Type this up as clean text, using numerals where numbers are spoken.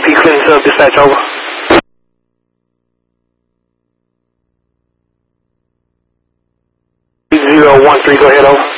AP Clinton Sub, dispatch over. Zero 13, go ahead, over.